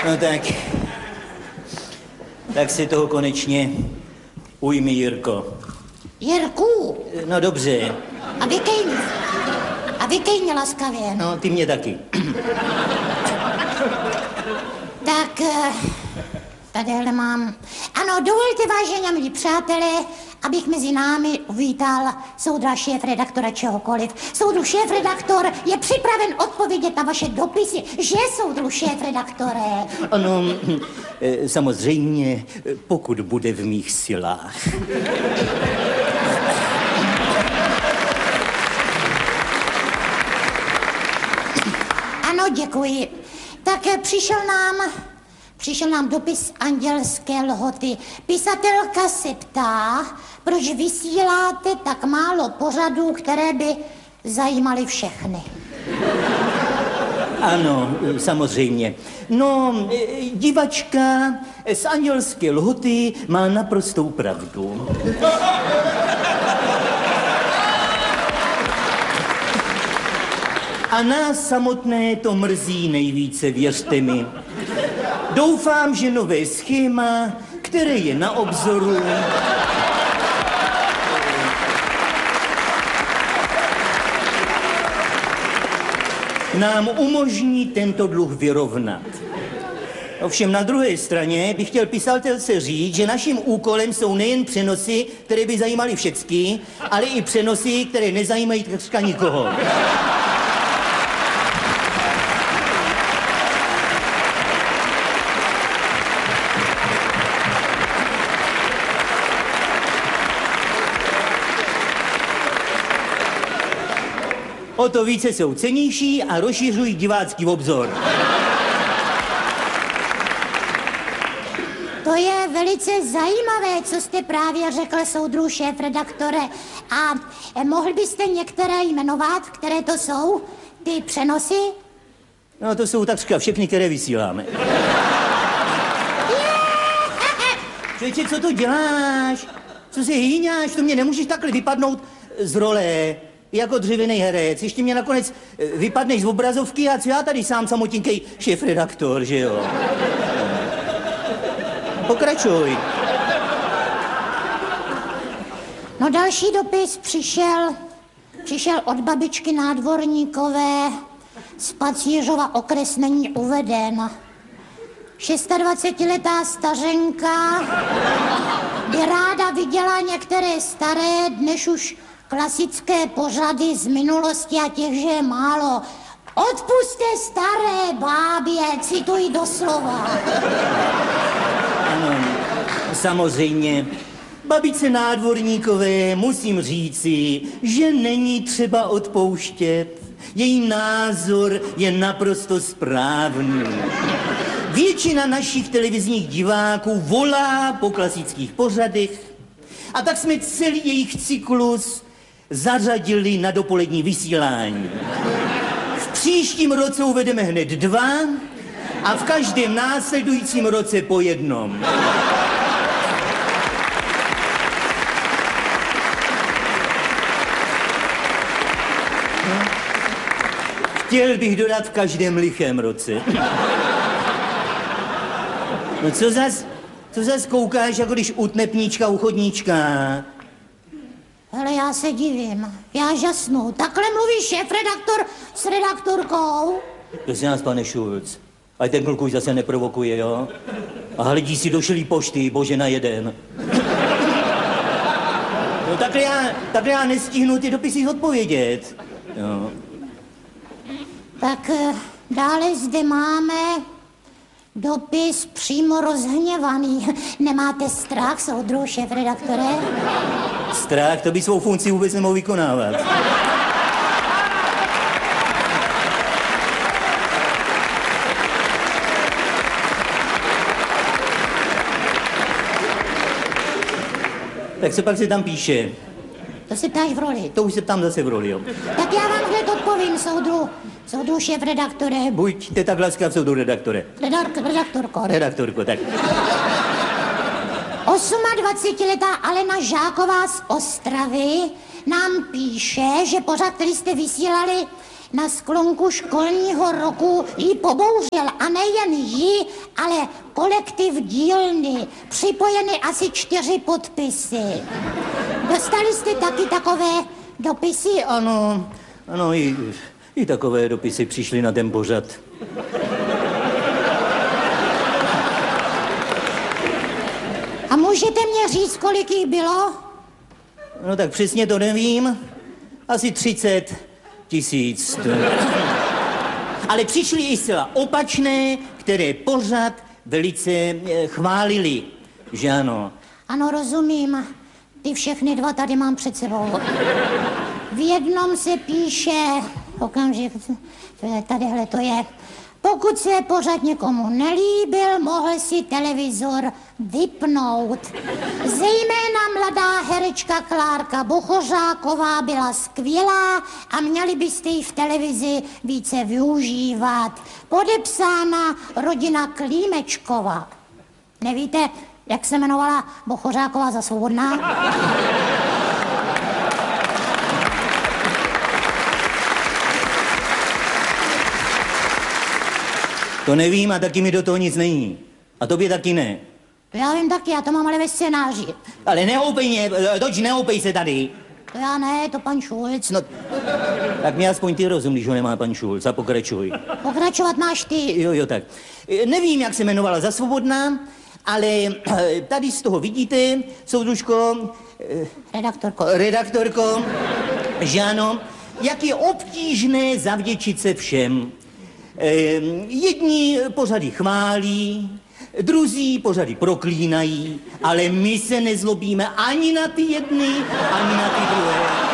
No tak si toho konečně ujmi, Jirko. Jirku. No dobře. A vykej mě laskavě. No, ty mě taky. Tak, tadyhle mám. Ano, dovolte, vážení a milí přátelé, abych mezi námi uvítal soudra šéfredaktora čehokoliv. Soudru šéfredaktor je připraven odpovědět na vaše dopisy, že soudru šéfredaktore? Ano, samozřejmě, pokud bude v mých silách. Ano, děkuji. Tak přišel nám dopis Andělské Lhoty. Pisatelka se ptá, proč vysíláte tak málo pořadů, které by zajímaly všechny. Ano, samozřejmě. No, divačka z Andělské Lhoty má naprostou pravdu. A nás samotné to mrzí nejvíce, věřte mi. Doufám, že nové schéma, které je na obzoru, nám umožní tento dluh vyrovnat. Ovšem na druhé straně bych chtěl pisatelce říct, že naším úkolem jsou nejen přenosy, které by zajímaly všechny, ale i přenosy, které nezajímají takřka nikoho. O to více jsou cennější a rozšiřují divácký obzor. To je velice zajímavé, co jste právě řekl, soudru šéfredaktore. A mohl byste některé jmenovat, které to jsou, ty přenosy? No, to jsou takřka všechny, které vysíláme. Člověče, co to děláš? Co si hýňáš? To mě nemůžeš takhle vypadnout z role. Jako dřevěný herec. Ještě mě nakonec vypadneš z obrazovky a co já tady sám samotinkej šéfredaktor, že jo? Pokračuj. No další dopis přišel od babičky Nádvorníkové. Z Pacířova okres není uveden. 26letá stařenka by ráda viděla některé staré, dnes už klasické pořady z minulosti a těch, že je málo. Odpusťte staré bábě, cituji doslova. Ano, samozřejmě. Babičce Nádvorníkové musím říci, že není třeba odpouštět. Její názor je naprosto správný. Většina našich televizních diváků volá po klasických pořadech a tak jsme celý jejich cyklus zařadili na dopolední vysílání. V příštím roce uvedeme hned 2 a v každém následujícím roce po jednom. Chtěl bych dodat v každém lichém roce. No co zas koukáš, jako když utne pníčka u chodníčka? Hele, já se divím, já žasnu. Takhle mluví šéfredaktor s redaktorkou? Prosím nás, pane Šulc, ať ten kluk už zase neprovokuje, jo? A hledí si došlý pošty, bože na jeden. No takhle já nestihnu ty dopisy odpovědět. Jo. Tak dále zde máme dopis přímo rozhněvaný. Nemáte strach, soudru šéfredaktore? Strach, to by svou funkci vůbec nemohl vykonávat. Tak co pak se tam píše? To se ptáš v roli. To už se ptám zase v roli, jo. Tak já vám hned odpovím, soudru šéfredaktore. Buďte tak laskav, soudru redaktore. Redaktorko. Redaktorko, tak. 28letá Alena Žáková z Ostravy nám píše, že pořad, který jste vysílali na sklonku školního roku jí pobouřil. A nejen jí, ale kolektiv dílny. Připojeny asi 4 podpisy. Dostali jste taky takové dopisy? Ano, i takové dopisy přišly na ten pořad. A můžete mě říct, kolik jich bylo? No tak přesně to nevím. Asi 30 000. Ale přišly i zcela opačné, které pořad velice chválili. Že ano? Ano, rozumím. Ty všechny 2 tady mám před sebou. V jednom se píše, okamžik, tadyhle to je, pokud se pořad někomu nelíbil, mohl si televizor vypnout. Zejména mladá herečka Klárka Bochořáková byla skvělá a měli byste ji v televizi více využívat. Podepsána rodina Klímečkova. Nevíte, jak se jmenovala Bochořáková za Svobodná? To nevím a taky mi do toho nic není. A tobě taky ne. To já vím taky, já to mám ale ve scénáři. Ale nehoupej mě, nehoupej se tady. To já ne, to pan Šulc. No, tak mě aspoň ty rozum, když ho nemá pan Šulc, a pokračuj. Pokračovat máš ty. Jo, tak. Nevím, jak se jmenovala za Svobodná, ale tady z toho vidíte, soudružko... Redaktorko, že ano, jak je obtížné zavděčit se všem. Jedni pořady chválí, druzí pořady proklínají, ale my se nezlobíme ani na ty jedny, ani na ty druhé.